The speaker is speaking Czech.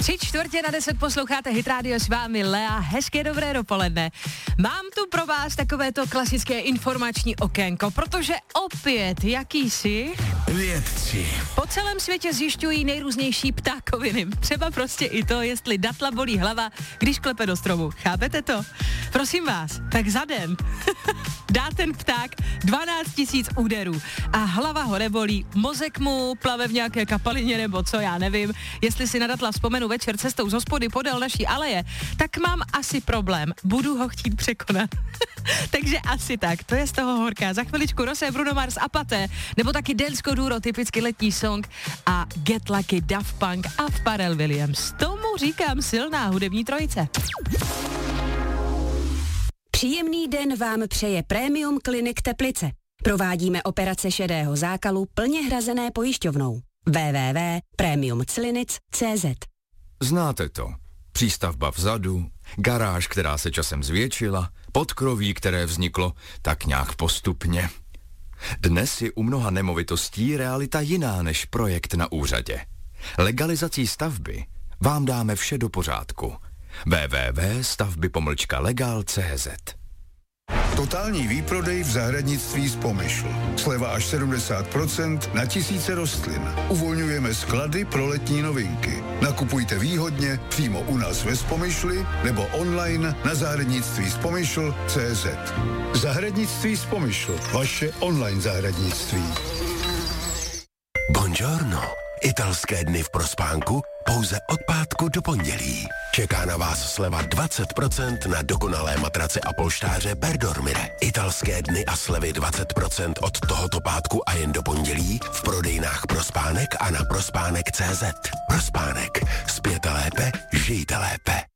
9:45 posloucháte Hit Radio, s vámi Lea, hezké dobré dopoledne. Mám tu pro vás takovéto klasické informační okénko, protože opět jakýsi vědci po celém světě zjišťují nejrůznější ptákoviny. Třeba prostě i to, jestli datla bolí hlava, když klepe do stromu. Chápete to? Prosím vás, tak za den dá ten pták 12 000 úderů a hlava ho nebolí, mozek mu plave v nějaké kapalině nebo co, já nevím. Jestli si na datla vzpomenu večer cestou z hospody podél naší aleje, tak mám asi problém. Budu ho chtít překonat. Takže asi tak, to je z toho horká. Za chviličku Rosé, Bruno Mars a Paté, nebo taky Dance Duro, typicky letní song a Get Lucky, Daft Punk a Pharrell Williams. Tomu říkám silná hudební trojice. Příjemný den vám přeje Premium Clinic Teplice. Provádíme operace šedého zákalu plně hrazené pojišťovnou. www.premiumclinic.cz. Znáte to. Přístavba vzadu, garáž, která se časem zvětšila, podkroví, které vzniklo tak nějak postupně. Dnes je u mnoha nemovitostí realita jiná než projekt na úřadě. Legalizací stavby vám dáme vše do pořádku. www.stavby-legal.cz. Totální výprodej v zahradnictví z Pomyšl. Sleva až 70% na tisíce rostlin. Uvolňujeme sklady pro letní novinky. Nakupujte výhodně přímo u nás ve Spomyšli nebo online na zahradnictví-spomyšl.cz. Zahradnictví z Pomyšl. Vaše online zahradnictví. Buongiorno. Italské dny v Prospánku pouze od pátku do pondělí. Čeká na vás sleva 20% na dokonalé matrace a polštáře Perdormire. Italské dny a slevy 20% od tohoto pátku a jen do pondělí v prodejnách Prospánek a na prospánek.cz. Prospánek. Spěte lépe, žijte lépe.